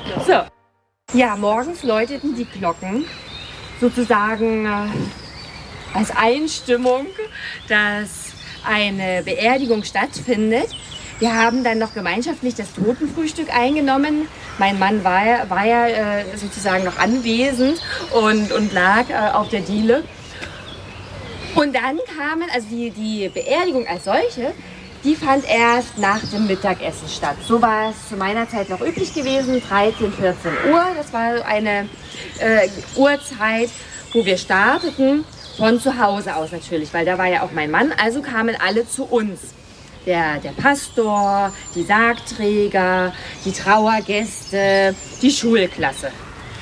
So, ja, morgens läuteten die Glocken sozusagen als Einstimmung, dass eine Beerdigung stattfindet. Wir haben dann noch gemeinschaftlich das Totenfrühstück eingenommen. Mein Mann war ja sozusagen noch anwesend und lag auf der Diele. Und dann kamen, also die Beerdigung als solche, die fand erst nach dem Mittagessen statt. So war es zu meiner Zeit noch üblich gewesen, 13, 14 Uhr. Das war eine Uhrzeit, wo wir starteten, von zu Hause aus natürlich, weil da war ja auch mein Mann. Also kamen alle zu uns. Der Pastor, die Sargträger, die Trauergäste, die Schulklasse.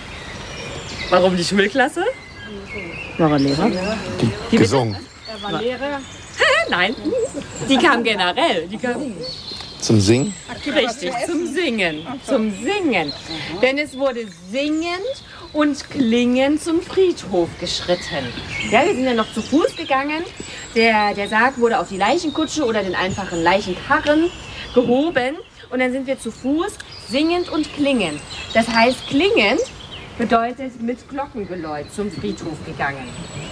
Warum die Schulklasse? War er Lehrer? Die gesungen. Er war Lehrer. Nein, die kam generell. Die kam Zum Singen? richtig, zum Singen. Zum Singen. Denn es wurde singend und klingend zum Friedhof geschritten. Ja, wir sind ja noch zu Fuß gegangen. Der Sarg wurde auf die Leichenkutsche oder den einfachen Leichenkarren gehoben. Und dann sind wir zu Fuß singend und klingend. Das heißt, klingend bedeutet mit Glockengeläut zum Friedhof gegangen.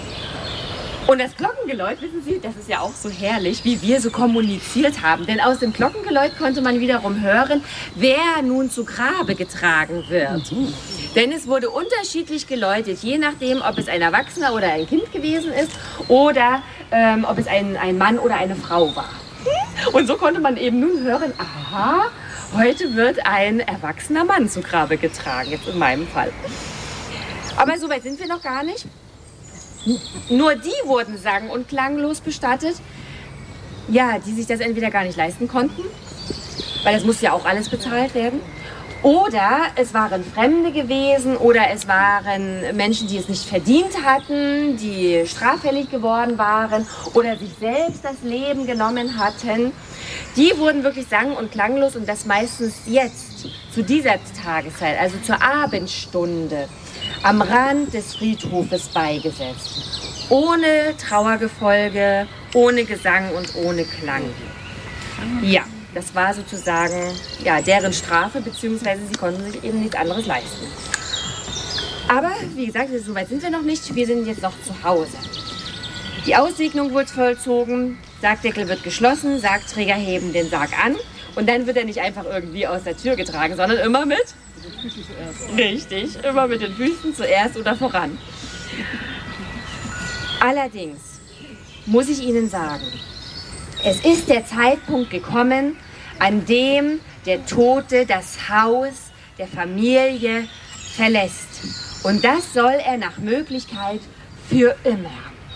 Und das Glockengeläut, wissen Sie, das ist ja auch so herrlich, wie wir so kommuniziert haben. Denn aus dem Glockengeläut konnte man wiederum hören, wer nun zu Grabe getragen wird. Denn es wurde unterschiedlich geläutet, je nachdem, ob es ein Erwachsener oder ein Kind gewesen ist oder ob es ein Mann oder eine Frau war. Und so konnte man eben nun hören, aha, heute wird ein erwachsener Mann zu Grabe getragen, jetzt in meinem Fall. Aber so weit sind wir noch gar nicht. Nur die wurden sang- und klanglos bestattet, ja, die sich das entweder gar nicht leisten konnten, weil es muss ja auch alles bezahlt werden, oder es waren Fremde gewesen oder es waren Menschen, die es nicht verdient hatten, die straffällig geworden waren oder sich selbst das Leben genommen hatten. Die wurden wirklich sang- und klanglos und das meistens jetzt, zu dieser Tageszeit, also zur Abendstunde, am Rand des Friedhofes beigesetzt. Ohne Trauergefolge, ohne Gesang und ohne Klang. Ja, das war sozusagen ja, deren Strafe, beziehungsweise sie konnten sich eben nichts anderes leisten. Aber wie gesagt, so weit sind wir noch nicht. Wir sind jetzt noch zu Hause. Die Aussegnung wird vollzogen, Sargdeckel wird geschlossen, Sargträger heben den Sarg an und dann wird er nicht einfach irgendwie aus der Tür getragen, sondern immer mit? Richtig, immer mit den Füßen zuerst oder voran. Allerdings muss ich Ihnen sagen, es ist der Zeitpunkt gekommen, an dem der Tote das Haus der Familie verlässt. Und das soll er nach Möglichkeit für immer.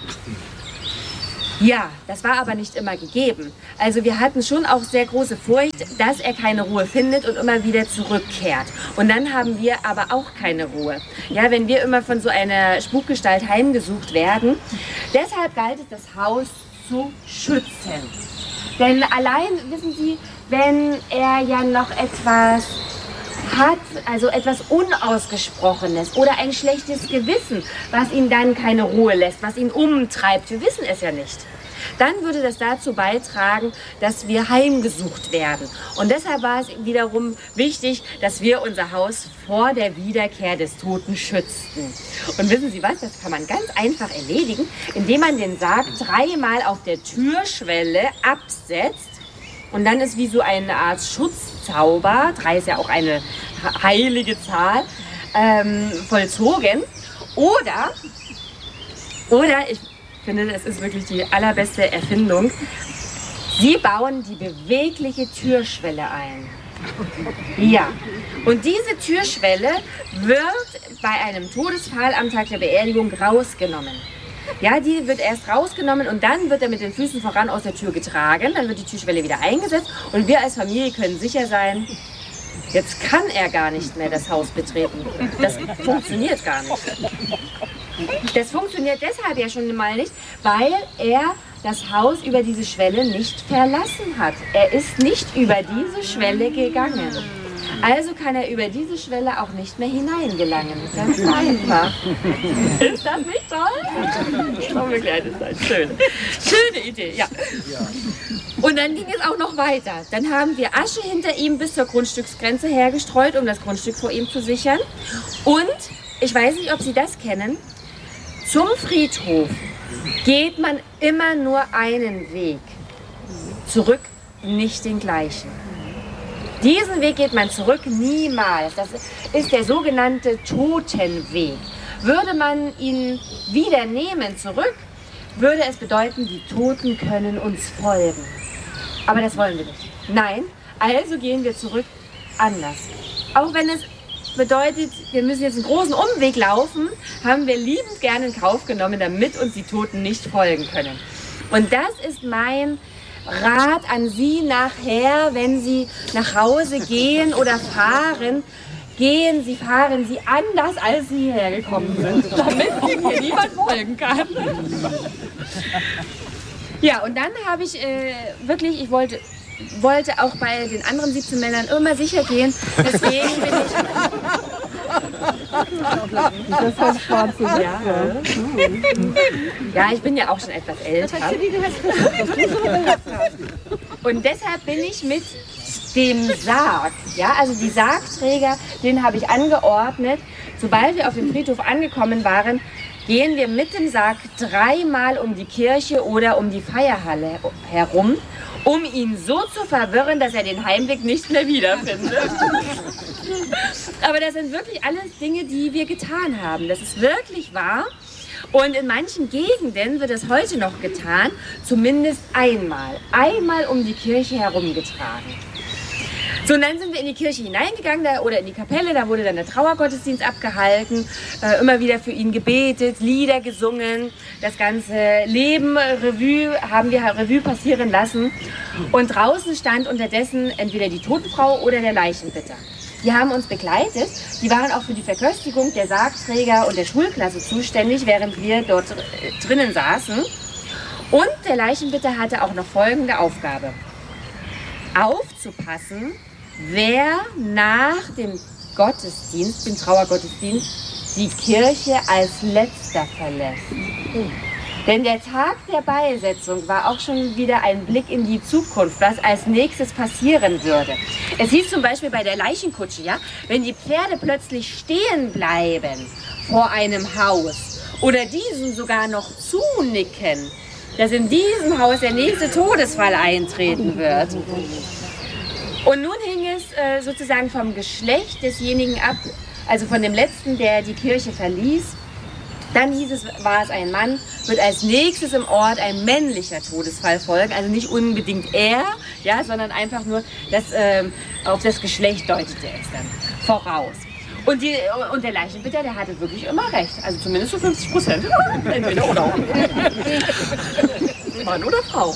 Ja, das war aber nicht immer gegeben. Also wir hatten schon auch sehr große Furcht, dass er keine Ruhe findet und immer wieder zurückkehrt. Und dann haben wir aber auch keine Ruhe. Ja, wenn wir immer von so einer Spukgestalt heimgesucht werden. Deshalb galt es, das Haus zu schützen. Denn allein, wissen Sie, wenn er ja noch etwas hat, also etwas Unausgesprochenes oder ein schlechtes Gewissen, was ihm dann keine Ruhe lässt, was ihn umtreibt, wir wissen es ja nicht, dann würde das dazu beitragen, dass wir heimgesucht werden. Und deshalb war es wiederum wichtig, dass wir unser Haus vor der Wiederkehr des Toten schützten. Und wissen Sie was, das kann man ganz einfach erledigen, indem man den Sarg dreimal auf der Türschwelle absetzt. Und dann ist wie so eine Art Schutzzauber, 3 ist ja auch eine heilige Zahl, vollzogen. Oder ich finde, das ist wirklich die allerbeste Erfindung, Sie bauen die bewegliche Türschwelle ein. Ja, und diese Türschwelle wird bei einem Todesfall am Tag der Beerdigung rausgenommen. Ja, die wird erst rausgenommen und dann wird er mit den Füßen voran aus der Tür getragen. Dann wird die Türschwelle wieder eingesetzt und wir als Familie können sicher sein, jetzt kann er gar nicht mehr das Haus betreten. Das funktioniert gar nicht. Das funktioniert deshalb ja schon mal nicht, weil er das Haus über diese Schwelle nicht verlassen hat. Er ist nicht über diese Schwelle gegangen. Also kann er über diese Schwelle auch nicht mehr hineingelangen. Ganz einfach. Ist das nicht toll? Schon begleitet sein. Schön. Schöne Idee, ja. Und dann ging es auch noch weiter. Dann haben wir Asche hinter ihm bis zur Grundstücksgrenze hergestreut, um das Grundstück vor ihm zu sichern. Und, ich weiß nicht, ob Sie das kennen, zum Friedhof geht man immer nur einen Weg. Zurück nicht den gleichen. Diesen Weg geht man zurück niemals. Das ist der sogenannte Totenweg. Würde man ihn wieder nehmen zurück, würde es bedeuten, die Toten können uns folgen. Aber das wollen wir nicht. Nein, also gehen wir zurück anders. Auch wenn es bedeutet, wir müssen jetzt einen großen Umweg laufen, haben wir liebend gerne in Kauf genommen, damit uns die Toten nicht folgen können. Und das ist mein Rat an Sie nachher, wenn Sie nach Hause gehen oder fahren. Fahren Sie anders, als Sie hierher gekommen sind, damit Ihnen hier niemand folgen kann. Ja, und dann habe ich ich wollte auch bei den anderen 17 Männern immer sicher gehen. Deswegen bin ich... Das hat schwarze ja. Ja, ich bin ja auch schon etwas älter. Und deshalb bin ich mit dem Sarg, ja, also die Sargträger, den habe ich angeordnet. Sobald wir auf dem Friedhof angekommen waren, gehen wir mit dem Sarg 3-mal um die Kirche oder um die Feierhalle herum, um ihn so zu verwirren, dass er den Heimweg nicht mehr wiederfindet. Aber das sind wirklich alles Dinge, die wir getan haben. Das ist wirklich wahr. Und in manchen Gegenden wird es heute noch getan, zumindest einmal um die Kirche herumgetragen. So, und dann sind wir in die Kirche hineingegangen oder in die Kapelle, da wurde dann der Trauergottesdienst abgehalten, immer wieder für ihn gebetet, Lieder gesungen, das ganze Leben haben wir Revue passieren lassen. Und draußen stand unterdessen entweder die Totenfrau oder der Leichenbitter. Die haben uns begleitet, die waren auch für die Verköstigung der Sargträger und der Schulklasse zuständig, während wir dort drinnen saßen. Und der Leichenbitter hatte auch noch folgende Aufgabe: aufzupassen, wer nach dem Gottesdienst, dem Trauergottesdienst, die Kirche als letzter verlässt. Denn der Tag der Beisetzung war auch schon wieder ein Blick in die Zukunft, was als nächstes passieren würde. Es hieß zum Beispiel bei der Leichenkutsche, ja, wenn die Pferde plötzlich stehen bleiben vor einem Haus oder diesen sogar noch zunicken, dass in diesem Haus der nächste Todesfall eintreten wird. Und nun hing es sozusagen vom Geschlecht desjenigen ab, also von dem Letzten, der die Kirche verließ. Dann hieß es, war es ein Mann, wird als nächstes im Ort ein männlicher Todesfall folgen. Also nicht unbedingt er, ja, sondern einfach nur, auf das Geschlecht deutete es dann voraus. Und der Leichenbitter, der hatte wirklich immer recht. Also zumindest zu 50%. Entweder oder. Mann oder Frau.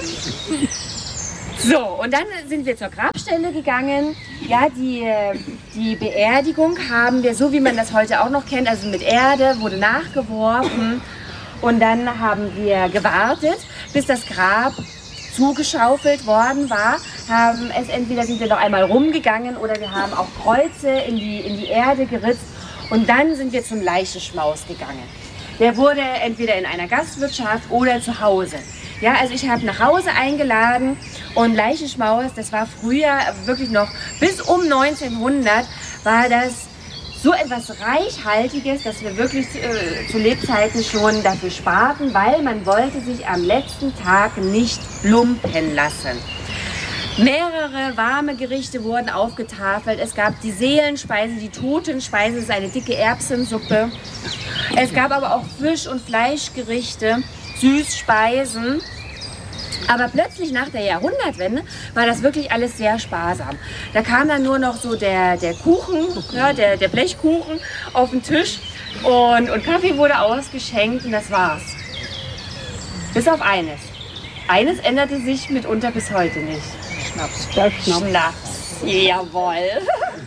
So, und dann sind wir zur Grabstelle gegangen. Ja, die Beerdigung haben wir, so wie man das heute auch noch kennt, also mit Erde, wurde nachgeworfen. Und dann haben wir gewartet, bis das Grab zugeschaufelt worden war. Entweder sind wir noch einmal rumgegangen oder wir haben auch Kreuze in die Erde geritzt. Und dann sind wir zum Leichenschmaus gegangen. Der wurde entweder in einer Gastwirtschaft oder zu Hause. Ja, also ich habe nach Hause eingeladen und Leichenschmaus, das war früher wirklich noch, bis um 1900 war das so etwas Reichhaltiges, dass wir wirklich zu Lebzeiten schon dafür sparten, weil man wollte sich am letzten Tag nicht lumpen lassen. Mehrere warme Gerichte wurden aufgetafelt. Es gab die Seelenspeise, die Totenspeise, das ist eine dicke Erbsensuppe. Es gab aber auch Fisch- und Fleischgerichte, Süßspeisen. Aber plötzlich nach der Jahrhundertwende war das wirklich alles sehr sparsam. Da kam dann nur noch so der Kuchen, ja, der Blechkuchen auf den Tisch und Kaffee wurde ausgeschenkt und das war's. Bis auf eines. Eines änderte sich mitunter bis heute nicht. Schnaps. Schnaps, jawohl.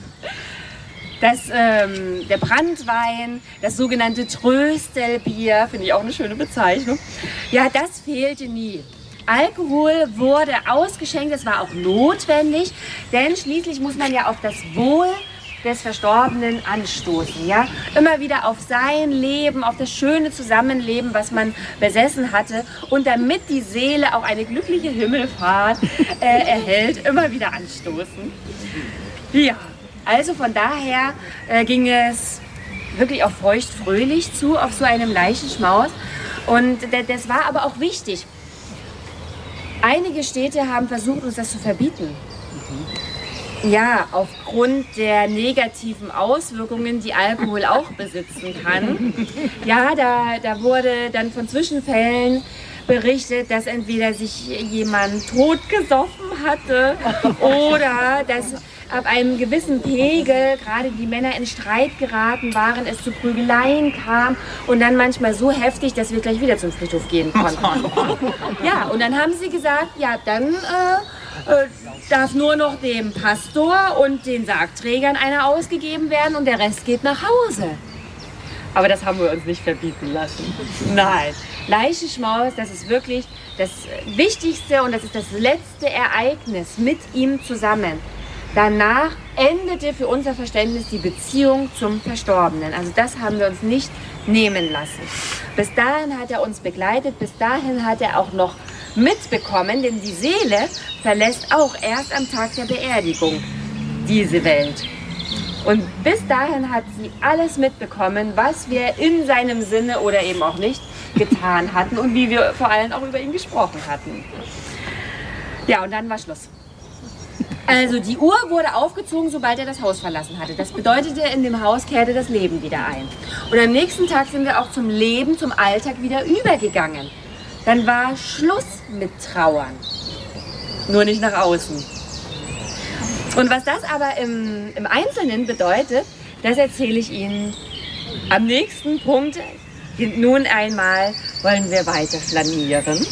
Der Branntwein, das sogenannte Tröstelbier, finde ich auch eine schöne Bezeichnung. Ja, das fehlte nie. Alkohol wurde ausgeschenkt, das war auch notwendig, denn schließlich muss man ja auf das Wohl des Verstorbenen anstoßen. Ja? Immer wieder auf sein Leben, auf das schöne Zusammenleben, was man besessen hatte. Und damit die Seele auch eine glückliche Himmelfahrt erhält, immer wieder anstoßen. Ja, also von daher ging es wirklich auch feucht-fröhlich zu auf so einem Leichenschmaus. Und das war aber auch wichtig. Einige Städte haben versucht, uns das zu verbieten. Ja, aufgrund der negativen Auswirkungen, die Alkohol auch besitzen kann. Ja, da wurde dann von Zwischenfällen berichtet, dass entweder sich jemand totgesoffen hatte oder dass ab einem gewissen Pegel gerade die Männer in Streit geraten waren, es zu Prügeleien kam und dann manchmal so heftig, dass wir gleich wieder zum Friedhof gehen konnten. Ja, und dann haben sie gesagt, ja, dann darf nur noch dem Pastor und den Sargträgern einer ausgegeben werden und der Rest geht nach Hause. Aber das haben wir uns nicht verbieten lassen. Nein, Leichenschmaus, das ist wirklich das Wichtigste und das ist das letzte Ereignis mit ihm zusammen. Danach endete für unser Verständnis die Beziehung zum Verstorbenen. Also das haben wir uns nicht nehmen lassen. Bis dahin hat er uns begleitet, bis dahin hat er auch noch mitbekommen, denn die Seele verlässt auch erst am Tag der Beerdigung diese Welt. Und bis dahin hat sie alles mitbekommen, was wir in seinem Sinne oder eben auch nicht getan hatten und wie wir vor allem auch über ihn gesprochen hatten. Ja, und dann war Schluss. Also die Uhr wurde aufgezogen, sobald er das Haus verlassen hatte. Das bedeutete, in dem Haus kehrte das Leben wieder ein. Und am nächsten Tag sind wir auch zum Leben, zum Alltag wieder übergegangen. Dann war Schluss mit Trauern. Nur nicht nach außen. Und was das aber im Einzelnen bedeutet, das erzähle ich Ihnen am nächsten Punkt. Nun einmal wollen wir weiter flanieren.